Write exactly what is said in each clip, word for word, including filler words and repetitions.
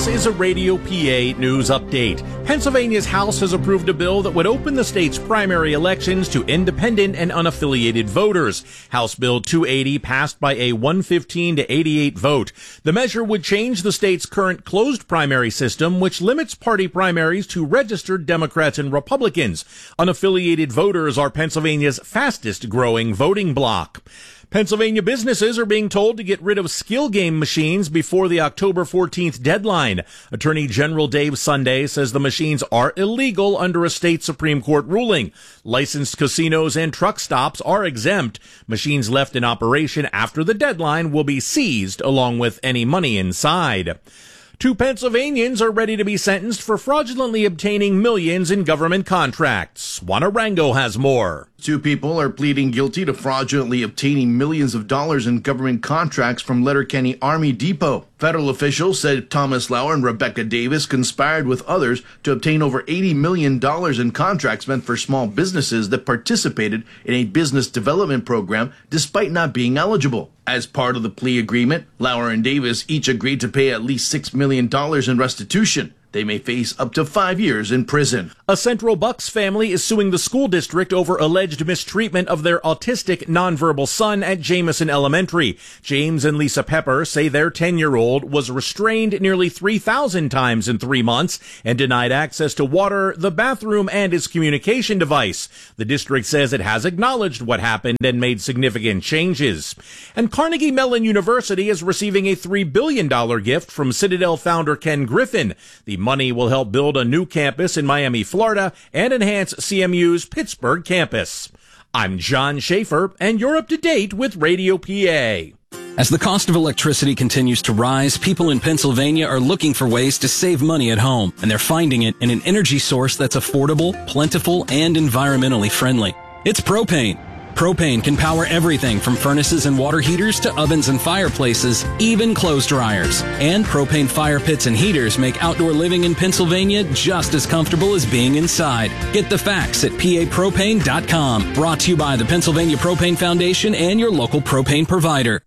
This is a Radio P A news update. Pennsylvania's House has approved a bill that would open the state's primary elections to independent and unaffiliated voters. House Bill two eighty passed by a one fifteen to eighty-eight vote. The measure would change the state's current closed primary system, which limits party primaries to registered Democrats and Republicans. Unaffiliated voters are Pennsylvania's fastest growing voting bloc. Pennsylvania businesses are being told to get rid of skill game machines before the October fourteenth deadline. Attorney General Dave Sunday says the machines are illegal under a state Supreme Court ruling. Licensed casinos and truck stops are exempt. Machines left in operation after the deadline will be seized along with any money inside. Two Pennsylvanians are ready to be sentenced for fraudulently obtaining millions in government contracts. Juan Arango has more. Two people are pleading guilty to fraudulently obtaining millions of dollars in government contracts from Letterkenny Army Depot. Federal officials said Thomas Lauer and Rebecca Davis conspired with others to obtain over eighty million dollars in contracts meant for small businesses that participated in a business development program despite not being eligible. As part of the plea agreement, Lauer and Davis each agreed to pay at least six million dollars in restitution. They may face up to five years in prison. A Central Bucks family is suing the school district over alleged mistreatment of their autistic nonverbal son at Jameson Elementary. James and Lisa Pepper say their ten-year-old was restrained nearly three thousand times in three months and denied access to water, the bathroom, and his communication device. The district says it has acknowledged what happened and made significant changes. And Carnegie Mellon University is receiving a three billion dollars gift from Citadel founder Ken Griffin. The money will help build a new campus in Miami, Florida, and enhance C M U's Pittsburgh campus. I'm John Schaefer, and you're up to date with Radio P A. As the cost of electricity continues to rise, people in Pennsylvania are looking for ways to save money at home, and they're finding it in an energy source that's affordable, plentiful, and environmentally friendly. It's propane. Propane can power everything from furnaces and water heaters to ovens and fireplaces, even clothes dryers. And propane fire pits and heaters make outdoor living in Pennsylvania just as comfortable as being inside. Get the facts at P A propane dot com. Brought to you by the Pennsylvania Propane Foundation and your local propane provider.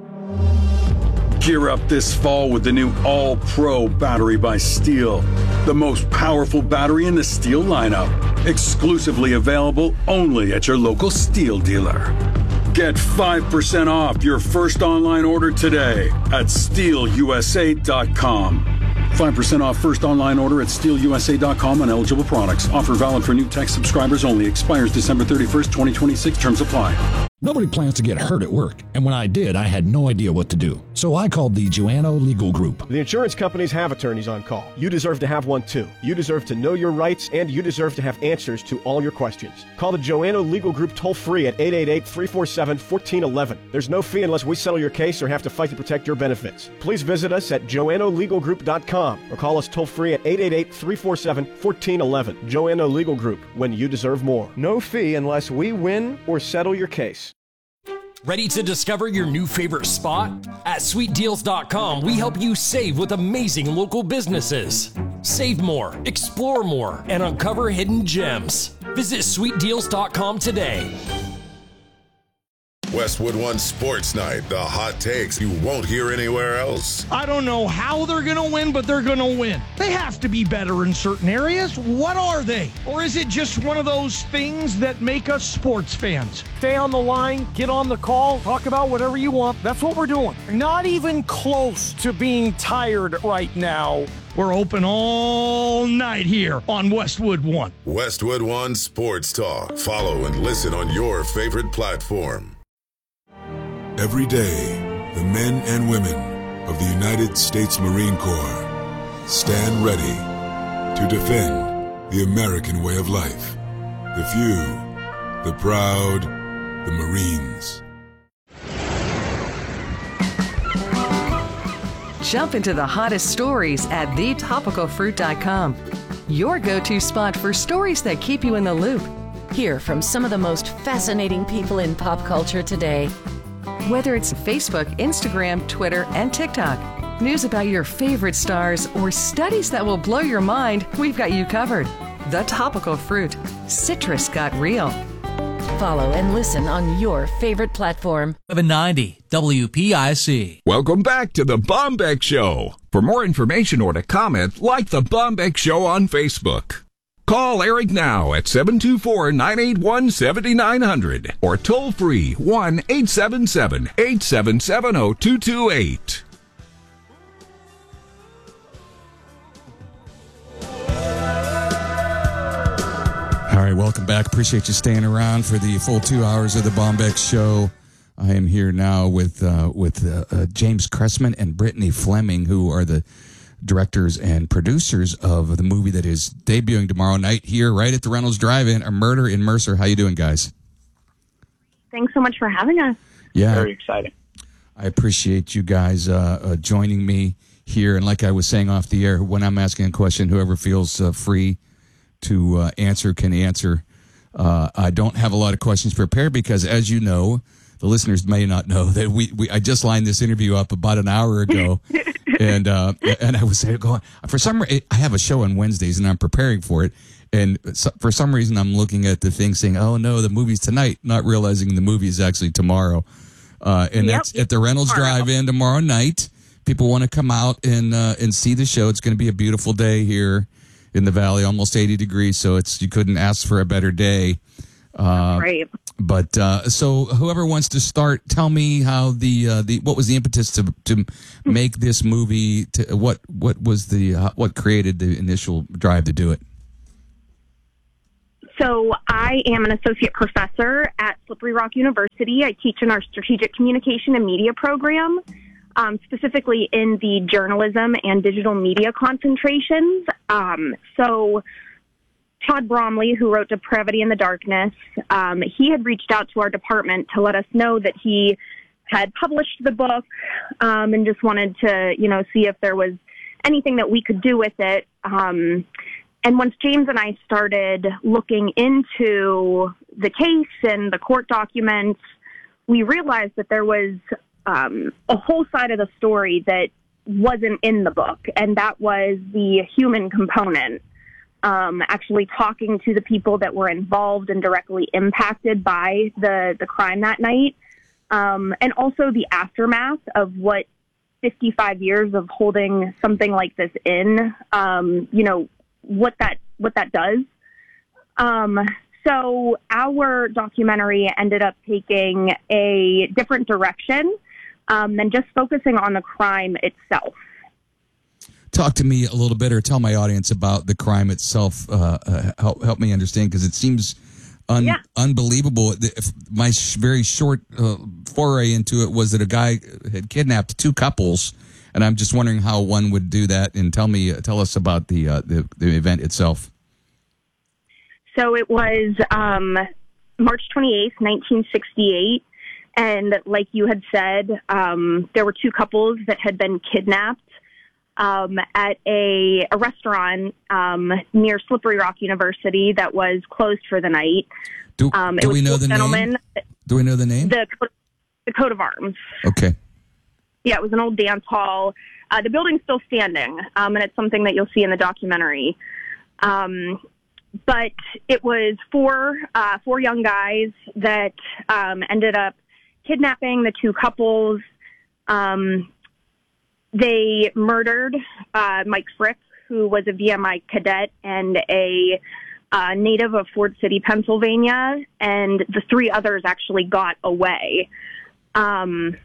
Gear up this fall with the new All-Pro battery by Steel. The most powerful battery in the Steel lineup. Exclusively available only at your local Steel dealer. Get five percent off your first online order today at steel u s a dot com. five percent off first online order at steel u s a dot com on eligible products. Offer valid for new tech subscribers only. Expires December thirty-first, twenty twenty-six. Terms apply. Nobody plans to get hurt at work, and when I did, I had no idea what to do. So I called the Joanno Legal Group. The insurance companies have attorneys on call. You deserve to have one too. You deserve to know your rights, and you deserve to have answers to all your questions. Call the Joanno Legal Group toll-free at eight eight eight, three four seven, one four one one. There's no fee unless we settle your case or have to fight to protect your benefits. Please visit us at joanno legal group dot com or call us toll-free at eight eight eight, three four seven, one four one one. Joanno Legal Group, when you deserve more. No fee unless we win or settle your case. Ready to discover your new favorite spot? At sweet deals dot com, we help you save with amazing local businesses. Save more, explore more, and uncover hidden gems. Visit sweet deals dot com today. Westwood One Sports Night, the hot takes you won't hear anywhere else. I don't know how they're going to win, but they're going to win. They have to be better in certain areas. What are they? Or is it just one of those things that make us sports fans? Stay on the line, get on the call, talk about whatever you want. That's what we're doing. Not even close to being tired right now. We're open all night here on Westwood One. Westwood One Sports Talk. Follow and listen on your favorite platform. Every day, the men and women of the United States Marine Corps stand ready to defend the American way of life. The few, the proud, the Marines. Jump into the hottest stories at the topical fruit dot com. Your go-to spot for stories that keep you in the loop. Hear from some of the most fascinating people in pop culture today. Whether it's Facebook, Instagram, Twitter, and TikTok, news about your favorite stars, or studies that will blow your mind, we've got you covered. The Topical Fruit. Citrus got real. Follow and listen on your favorite platform. seven ninety W P I C. Welcome back to the Bombeck Show. For more information or to comment, like the Bombeck Show on Facebook. Call Eric now at seven two four, nine eight one, seven nine zero zero or toll free one eight seven seven, eight seven seven, zero two two eight. All right, welcome back. Appreciate you staying around for the full two hours of the Bombeck Show. I am here now with uh, with uh, uh, James Cressman and Brittany Fleming, who are the directors and producers of the movie that is debuting tomorrow night here, right at the Reynolds Drive-In, A Murder in Mercer. How you doing, guys? Thanks so much for having us. Yeah, very exciting. I appreciate you guys uh, uh, joining me here. And like I was saying off the air, when I'm asking a question, whoever feels uh, free to uh, answer can answer. Uh, I don't have a lot of questions prepared because, as you know, the listeners may not know that we, we I just lined this interview up about an hour ago, and uh, and I was going for some re- I have a show on Wednesdays and I'm preparing for it, and so, for some reason I'm looking at the thing saying, oh no, the movie's tonight, not realizing the movie is actually tomorrow, uh, and yep, that's at the Reynolds tomorrow. Drive-In tomorrow night. People want to come out and uh, and see the show. It's going to be a beautiful day here in the Valley, almost eighty degrees, so it's you couldn't ask for a better day. Uh, right. But uh, so whoever wants to start, tell me how the uh, the what was the impetus to to make this movie? To, what what was the uh, what created the initial drive to do it? So I am an associate professor at Slippery Rock University. I teach in our strategic communication and media program, um, specifically in the journalism and digital media concentrations. Um, so. Todd Bromley, who wrote Depravity in the Darkness, um, he had reached out to our department to let us know that he had published the book um, and just wanted to, you know, see if there was anything that we could do with it. Um, and once James and I started looking into the case and the court documents, we realized that there was um, a whole side of the story that wasn't in the book, and that was the human component. Um, actually talking to the people that were involved and directly impacted by the, the crime that night, um, and also the aftermath of what fifty-five years of holding something like this in, um, you know, what that what that does. Um, so our documentary ended up taking a different direction um, than just focusing on the crime itself. Talk to me a little bit, or tell my audience about the crime itself. Uh, uh, help help me understand, because it seems un- yeah. unbelievable. My sh- very short uh, foray into it was that a guy had kidnapped two couples, and I'm just wondering how one would do that. And tell me, uh, tell us about the, uh, the the event itself. So it was um, March twenty-eighth, nineteen sixty-eight, and like you had said, um, there were two couples that had been kidnapped. Um, at a, a restaurant um, near Slippery Rock University that was closed for the night. Do, um, do we know the name? Do we know the name? The, the coat of arms. Okay. Yeah, it was an old dance hall. Uh, the building's still standing, um, and it's something that you'll see in the documentary. Um, but it was four uh, four young guys that um, ended up kidnapping the two couples. Um, They murdered uh, Mike Frick, who was a V M I cadet and a uh, native of Ford City, Pennsylvania, and the three others actually got away. Um,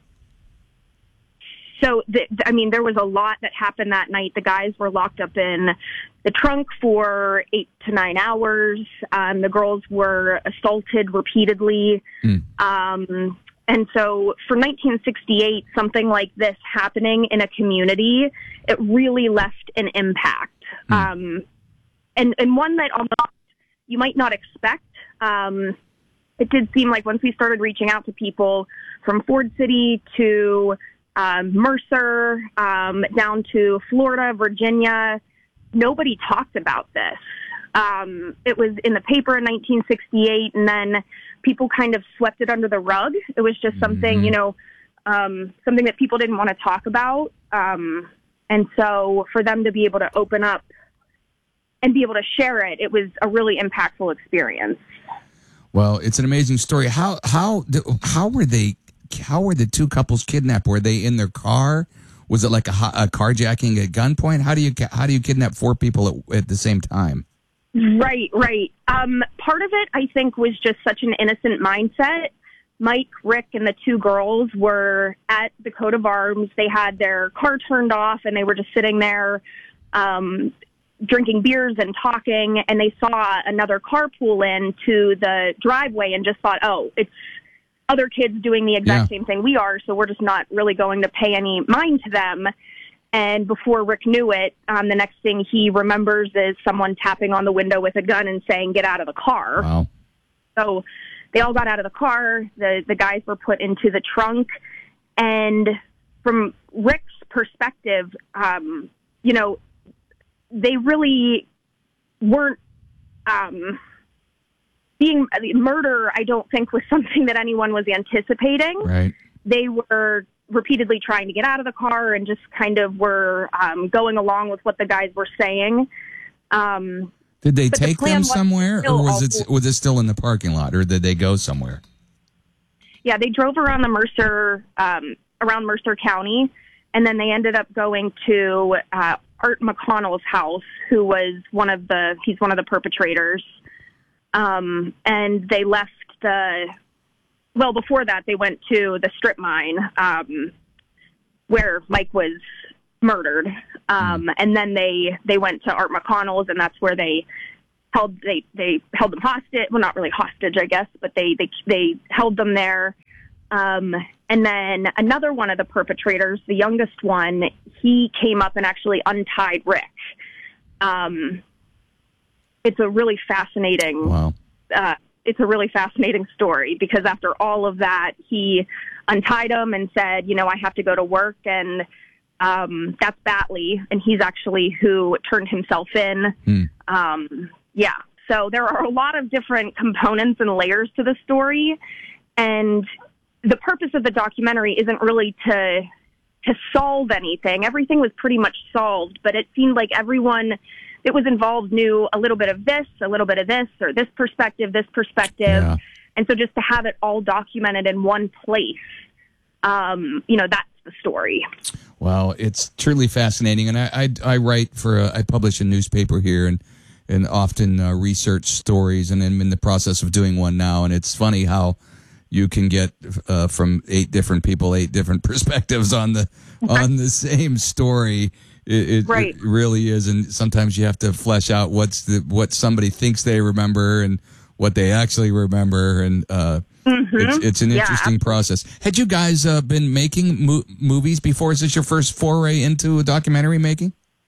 so, the, I mean, there was a lot that happened that night. The guys were locked up in the trunk for eight to nine hours. Um, the girls were assaulted repeatedly. Mm. Um And so for nineteen sixty-eight, something like this happening in a community, it really left an impact. Mm. Um, and, and one that almost you might not expect. Um, it did seem like once we started reaching out to people from Ford City to um, Mercer, um, down to Florida, Virginia, nobody talked about this. Um, it was in the paper in nineteen sixty-eight, and then people kind of swept it under the rug. It was just something, mm-hmm. you know, um, something that people didn't want to talk about. Um, and so for them to be able to open up and be able to share it, it was a really impactful experience. Well, it's an amazing story. How how how were they? How were the two couples kidnapped? Were they in their car? Was it like a, a carjacking at gunpoint? How do you how do you kidnap four people at, at the same time? Right, right. Um, part of it, I think, was just such an innocent mindset. Mike, Rick, and the two girls were at the coat of arms. They had their car turned off, and they were just sitting there um, drinking beers and talking, and they saw another car pull in to the driveway and just thought, oh, it's other kids doing the exact yeah. same thing we are, so we're just not really going to pay any mind to them. And before Rick knew it, um, the next thing he remembers is someone tapping on the window with a gun and saying, get out of the car. Wow. So they all got out of the car. The, the guys were put into the trunk. And from Rick's perspective, um, you know, they really weren't um, being murder. I don't think was something that anyone was anticipating. Right. They were repeatedly trying to get out of the car and just kind of were um, going along with what the guys were saying. Um, did they take the them somewhere, or was also, it was it still in the parking lot, or did they go somewhere? Yeah, they drove around the Mercer, um, around Mercer County, and then they ended up going to uh, Art McConnell's house, who was one of the he's one of the perpetrators, um, and they left the. Well, before that, they went to the strip mine um, where Mike was murdered, um, mm. and then they, they went to Art McConnell's, and that's where they held they, they held them hostage. Well, not really hostage, I guess, but they they they held them there. Um, and then another one of the perpetrators, the youngest one, he came up and actually untied Rick. Um, it's a really fascinating. Wow. Uh, It's a really fascinating story because after all of that, he untied him and said, you know, I have to go to work. And um, that's Batley. And he's actually who turned himself in. Hmm. Um, yeah. So there are a lot of different components and layers to the story. And the purpose of the documentary isn't really to to solve anything. Everything was pretty much solved, but it seemed like everyone that was involved knew a little bit of this, a little bit of this, or this perspective, this perspective. Yeah. And so just to have it all documented in one place, um, you know, that's the story. Well, it's truly fascinating. And I, I, I write for, a, I publish a newspaper here and, and often uh, research stories, and I'm in the process of doing one now. And it's funny how you can get uh, from eight different people, eight different perspectives on the, on the same story. It, it, right. it really is, and sometimes you have to flesh out what's the what somebody thinks they remember and what they actually remember, and uh, mm-hmm. it's, it's an yeah, interesting absolutely. process. Had you guys uh, been making mo- movies before? Is this your first foray into documentary making?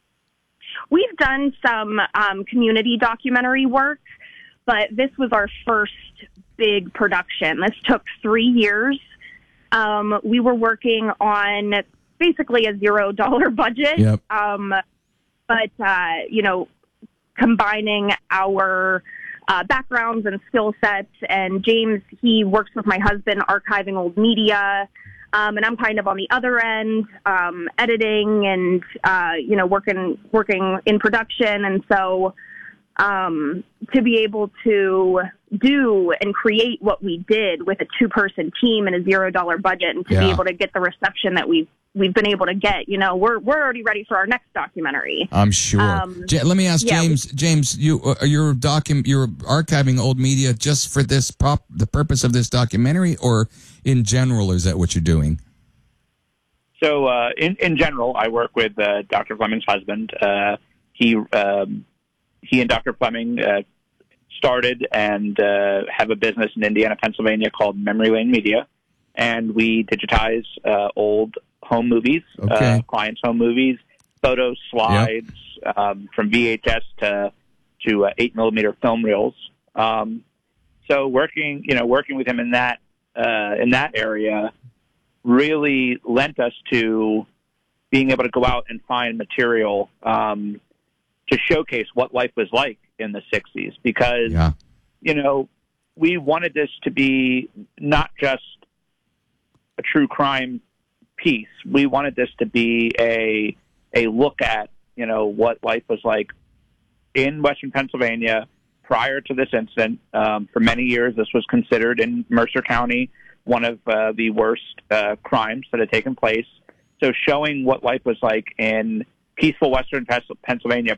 We've done some um, community documentary work, but this was our first big production. This took three years. Um, we were working on basically a zero dollar budget. Yep. Um, but, uh, you know, combining our uh, backgrounds and skill sets. And James, he works with my husband archiving old media. Um, and I'm kind of on the other end, um, editing and, uh, you know, working, working in production. And so um, to be able to do and create what we did with a two-person team and a zero dollar budget, and to yeah. be able to get the reception that we've we've been able to get, you know, we're we're already ready for our next documentary. I'm sure. Um, Ja- let me ask yeah, James. James, you uh, you're docu- you're archiving old media just for this prop, the purpose of this documentary, or in general, is that what you're doing? So, uh, in in general, I work with uh, Doctor Fleming's husband. Uh, he um, he and Doctor Fleming uh, started and uh, have a business in Indiana, Pennsylvania called Memory Lane Media, and we digitize uh, old home movies, Okay. uh, clients' home movies, photos, slides, Yep. um, from V H S to to uh, eight millimeter film reels. Um, so working, you know, working with him in that uh, in that area really lent us to being able to go out and find material um, to showcase what life was like in the sixties, because Yeah. you know, we wanted this to be not just a true crime piece. We wanted this to be a a look at, you know, what life was like in Western Pennsylvania prior to this incident, um, for many years, this was considered in Mercer County one of uh, the worst uh, crimes that had taken place. So showing what life was like in peaceful Western Pennsylvania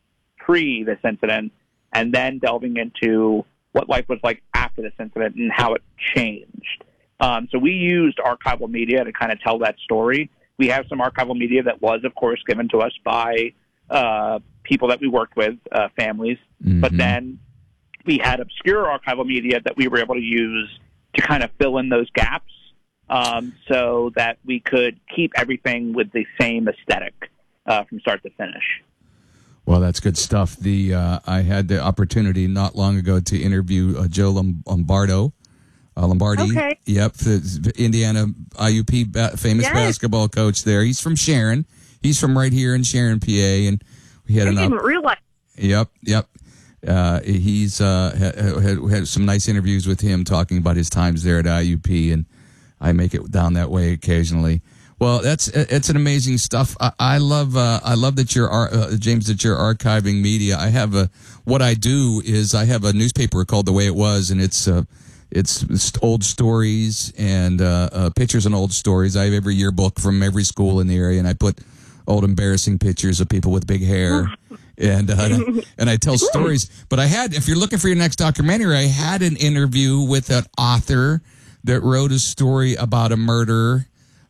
pre this incident, and then delving into what life was like after this incident and how it changed. Um, so we used archival media to kind of tell that story. We have some archival media that was, of course, given to us by uh, people that we worked with, uh, families. Mm-hmm. But then we had obscure archival media that we were able to use to kind of fill in those gaps, um, so that we could keep everything with the same aesthetic uh, from start to finish. Well, that's good stuff. The uh, I had the opportunity not long ago to interview uh, Joe Lombardo. Uh, Lombardi, okay. Yep, the Indiana I U P ba- famous yes. basketball coach there. He's from Sharon. He's from right here in Sharon, P A, and we had I an. didn't op- realize. Yep, yep. Uh, he's uh, had, had, had some nice interviews with him talking about his times there at I U P, and I make it down that way occasionally. Well, that's it's an amazing stuff. I, I love uh, I love that you're uh, James that you're archiving media. I have a what I do is I have a newspaper called The Way It Was, and it's uh, it's, it's old stories and uh, uh, pictures and old stories. I have every yearbook from every school in the area, and I put old embarrassing pictures of people with big hair. And uh, and I tell stories. But I had, if you're looking for your next documentary, I had an interview with an author that wrote a story about a murder.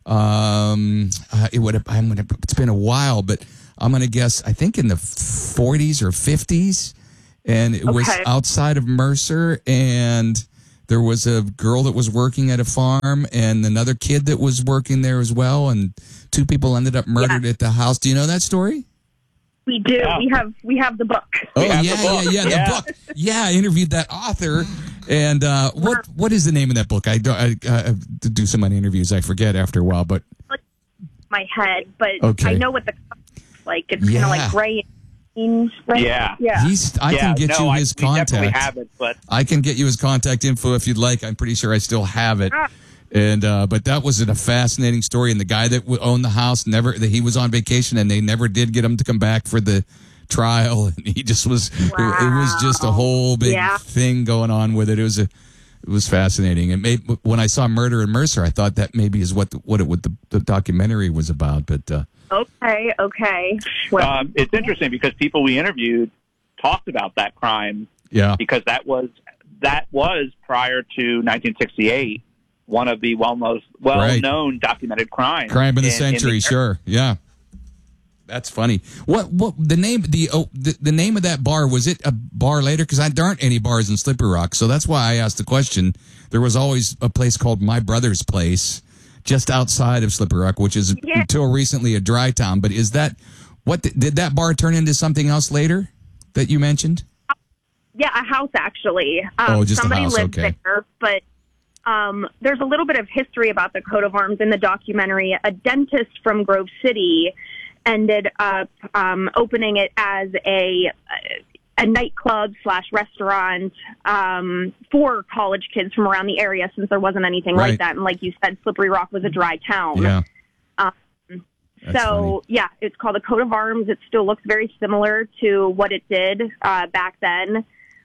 Um, uh, it would have, I'm gonna, it's been a while, but I'm going to guess, I think in the forties or fifties. And it okay. was outside of Mercer. And there was a girl that was working at a farm and another kid that was working there as well. And two people ended up murdered yeah. at the house. Do you know that story? We do. Yeah. We have we have the book. Oh yeah, the yeah, book. yeah, yeah, the book. Yeah, I interviewed that author. And uh, what what is the name of that book? I, do, I, I do so many interviews, I forget after a while. But my head, but okay. I know what the like. It's yeah. kind of like gray. Right? Yeah, yeah. He's. I yeah, can get no, you his I, contact. Have it, but I can get you his contact info if you'd like. I'm pretty sure I still have it. Ah. And uh, but that was a fascinating story. And the guy that owned the house never. He was on vacation, and they never did get him to come back for the trial. And he just was. Wow. It, it was just a whole big yeah. thing going on with it. It was a. It was fascinating. And made, when I saw Murder in Mercer, I thought that maybe is what the, what it what the, the documentary was about. But uh, okay, okay. Well, um, it's interesting because people we interviewed talked about that crime. Yeah, because that was that was prior to nineteen sixty-eight. One of the well most well known right. documented crimes. Crime of the in, century, in the, sure. Yeah. That's funny. What what the name the oh the, the name of that bar, was it a bar later? Because there aren't any bars in Slippery Rock, so that's why I asked the question. There was always a place called My Brother's Place just outside of Slippery Rock, which is yeah. until recently a dry town. But is that what did that bar turn into something else later that you mentioned? Yeah, a house actually. Um, oh, just somebody a house. lived Okay. there, but um, there's a little bit of history about the coat of arms in the documentary. A dentist from Grove City ended up um, opening it as a a nightclub slash restaurant um, for college kids from around the area, since there wasn't anything right. like that. And like you said, Slippery Rock was a dry town. Yeah. Um, so funny. yeah, it's called a coat of arms. It still looks very similar to what it did uh, back then.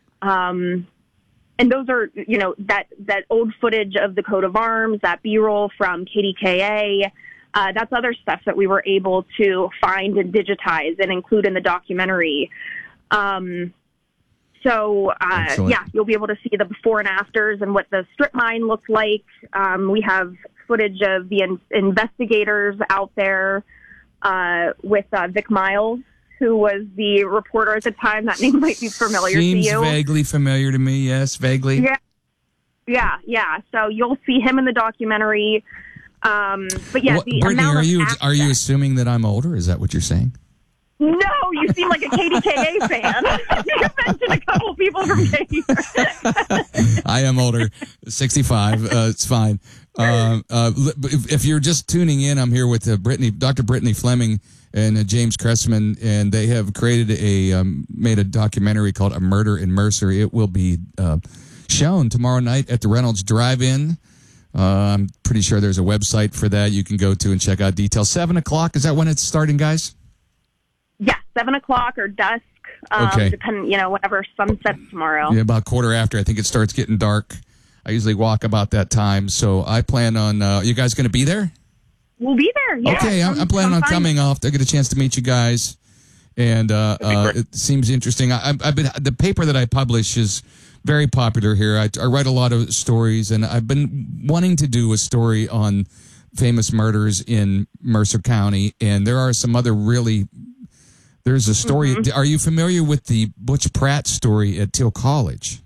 Um, and those are, you know, that that old footage of the coat of arms, that B-roll from K D K A. Uh, that's other stuff that we were able to find and digitize and include in the documentary. Um, so, uh, yeah, you'll be able to see the before and afters and what the strip mine looked like. Um, we have footage of the in- investigators out there uh, with uh, Vic Miles, who was the reporter at the time. That name might be familiar Seems to you. vaguely familiar to me, yes, vaguely. Yeah, yeah, yeah. So you'll see him in the documentary. Um, but yeah, what, the Brittany, amount are of you access, are you assuming that I'm older? Is that what you're saying? No, you seem like a K D K A fan. You mentioned a couple of people from K D K A. I am older, sixty-five. Uh, it's fine. Uh, uh, if, if you're just tuning in, I'm here with uh, Brittany, Doctor Brittany Fleming and uh, James Cressman, and they have created a um, made a documentary called "A Murder in Mercer." It will be uh, shown tomorrow night at the Reynolds Drive-In. Uh, I'm pretty sure there's a website for that you can go to and check out details. Seven o'clock, is that when it's starting, guys? Yeah, seven o'clock or dusk. Um, Okay. Depending, you know, whenever sun sets tomorrow. Yeah, about quarter after. I think it starts getting dark. I usually walk about that time, so I plan on. Uh, you guys going to be there? We'll be there. Yeah. Okay, I'm, I'm planning on fine. coming off. I get a chance to meet you guys, and uh, uh, it seems interesting. I, I've been the paper that I publish is very popular here. I, I write a lot of stories, and I've been wanting to do a story on famous murders in Mercer County, and there are some other really. There's a story. Mm-hmm. Are you familiar with the Butch Pratt story at Thiel College?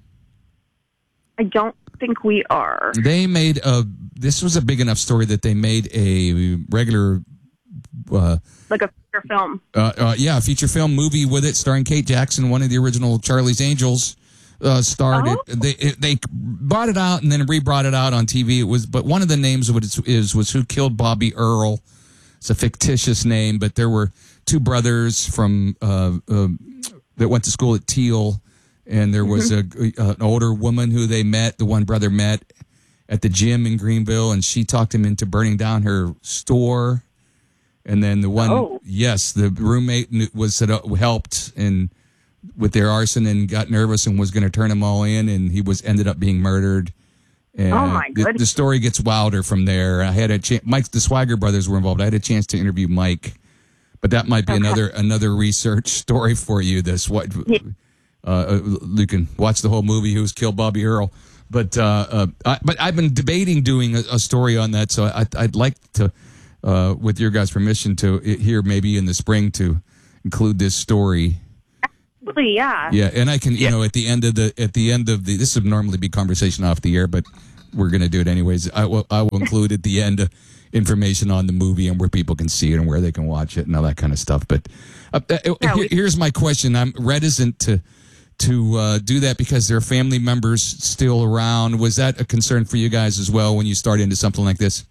I don't think we are. They made a. This was a big enough story that they made a regular. Uh, Like a feature film. uh, uh, yeah, a feature film movie with it, starring Kate Jackson, one of the original Charlie's Angels. Uh, starred Oh. it. They it, they brought it out and then re-brought it out on T V. It was, but one of the names of it is, is was Who Killed Bobby Earl. It's a fictitious name, but there were two brothers from uh, uh, that went to school at Thiel, and there was a, a an older woman who they met. The one brother met at the gym in Greenville, and she talked him into burning down her store. And then the one, Oh. yes, the roommate knew- was set up, helped and with their arson and got nervous and was going to turn them all in, and he was ended up being murdered. And Oh, my the, goodness. the story gets wilder from there. I had a chance. Mike, the Swagger brothers were involved. I had a chance to interview Mike, but that might be Okay. another another research story for you. This what uh, uh, you can watch the whole movie. Who's Killed Bobby Earl? But uh, uh, I, but I've been debating doing a, a story on that, so I, I'd like to, uh, with your guys' permission, to here maybe in the spring to include this story. Absolutely, yeah. Yeah, and I can, you know, at the end of the at the end of the this would normally be conversation off the air, but we're going to do it anyways. I will I will include at the end uh, information on the movie and where people can see it and where they can watch it and all that kind of stuff. But uh, uh, Yeah, here- we- here's my question: I'm reticent to to uh, do that because there are family members still around. Was that a concern for you guys as well when you started into something like this?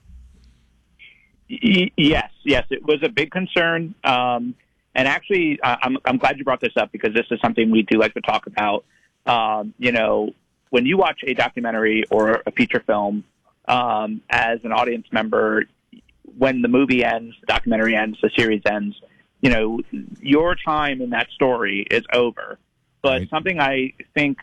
Y- Yes, yes, it was a big concern. Um, and actually, uh, I'm, I'm glad you brought this up because this is something we do like to talk about. Um, you know, when you watch a documentary or a feature film, um, as an audience member, when the movie ends, the documentary ends, the series ends, you know, your time in that story is over. But Right. something I think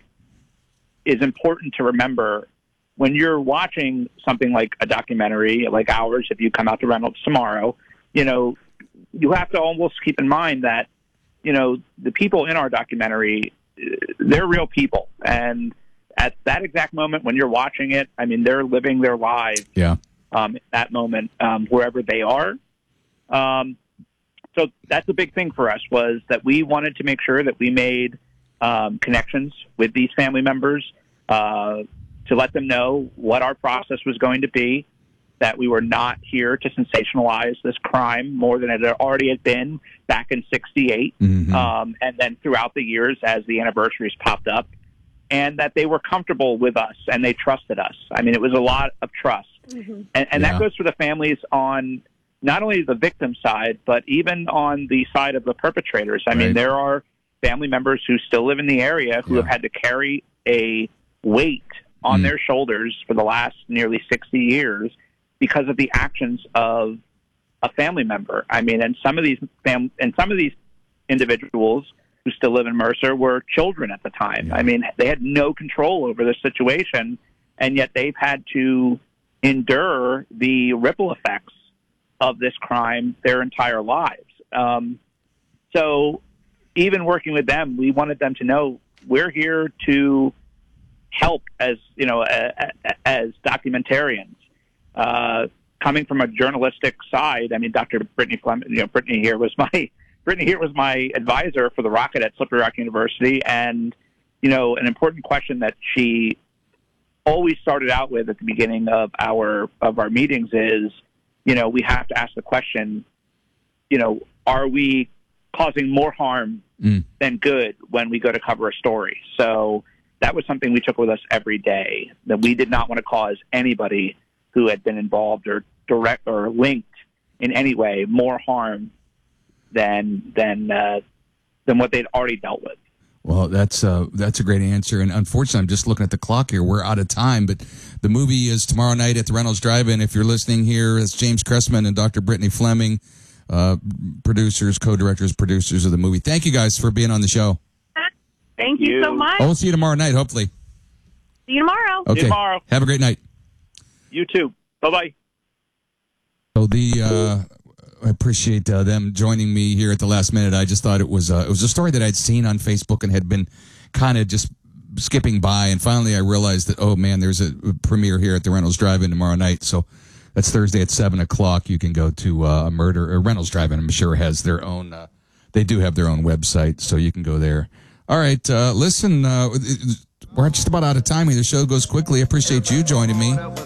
is important to remember when you're watching something like a documentary like ours, if you come out to Reynolds tomorrow, you know, you have to almost keep in mind that, you know, the people in our documentary, uh, they're real people. And at that exact moment when you're watching it, I mean, they're living their lives Yeah. um, at that moment, um, wherever they are. Um, so that's a big thing for us was that we wanted to make sure that we made um, connections with these family members uh, to let them know what our process was going to be, that we were not here to sensationalize this crime more than it had already had been back in sixty-eight, Mhm. um, and then throughout the years as the anniversaries popped up, and that they were comfortable with us and they trusted us. I mean, it was a lot of trust. Mm-hmm. And, and Yeah. that goes for the families on not only the victim side, but even on the side of the perpetrators. I mean, Right. there are family members who still live in the area who Yeah. have had to carry a weight on Mm. their shoulders for the last nearly sixty years because of the actions of a family member. I mean, and some of these fam- and some of these individuals who still live in Mercer were children at the time. Yeah. I mean, they had no control over the situation, and yet they've had to endure the ripple effects of this crime their entire lives. Um, so even working with them, we wanted them to know we're here to help as, you know, a, a, as documentarians. Uh, coming from a journalistic side, I mean, Doctor Brittany Fleming, you know, Brittany here was my Brittany here was my advisor for the Rocket at Slippery Rock University, and you know, an important question that she always started out with at the beginning of our of our meetings is, you know, we have to ask the question, you know, are we causing more harm Mm. than good when we go to cover a story? So that was something we took with us every day, that we did not want to cause anybody who had been involved or direct or linked in any way more harm than than uh, than what they'd already dealt with. Well, that's uh, that's a great answer. And unfortunately, I'm just looking at the clock here. We're out of time, but the movie is tomorrow night at the Reynolds Drive-In. If you're listening here, it's James Cressman and Doctor Brittany Fleming. uh, producers, co-directors, producers of the movie. Thank you guys for being on the show. Thank you, you so much. Oh, we'll see you tomorrow night, hopefully. See you tomorrow. Okay. See you tomorrow. Have a great night. You too. Bye-bye. So the uh, I appreciate uh, them joining me here at the last minute. I just thought it was uh, it was a story that I'd seen on Facebook and had been kind of just skipping by, and finally I realized that, oh man, there's a premiere here at the Reynolds Drive-In tomorrow night. So that's Thursday at seven o'clock. You can go to uh, Murder or Reynolds Drive-In. I'm sure has their own. Uh, they do have their own website, so you can go there. All right, uh, listen, uh, we're just about out of time here. The show goes quickly. I appreciate you joining me.